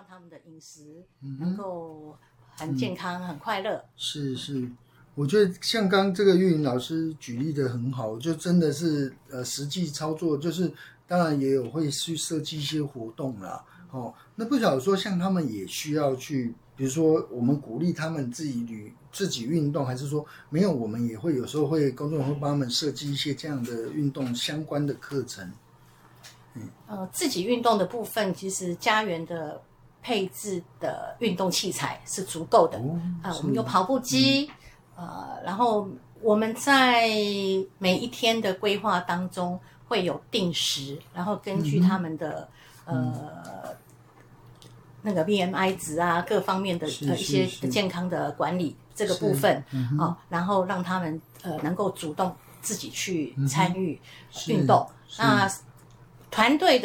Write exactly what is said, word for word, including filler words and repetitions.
他们的饮食能够很健康、嗯、很快乐。 是是，我觉得像刚这个玉玲老师举例的很好，就真的是呃实际操作，就是当然也有会去设计一些活动啦。哦，那不晓得说像他们也需要去，比如说我们鼓励他们自己旅自己运动，还是说没有，我们也会有时候会工作人员会帮他们设计一些这样的运动相关的课程。 嗯，呃，自己运动的部分，其实家园的配置的运动器材是足够的。 哦、 呃，我们有跑步机，嗯、呃，然后我们在每一天的规划当中会有定时，然后根据他们的、嗯、呃。那个 B M I 值啊，各方面的呃一些的健康的管理这个部分、嗯哦、然后让他们呃能够主动自己去参与运动。那团队的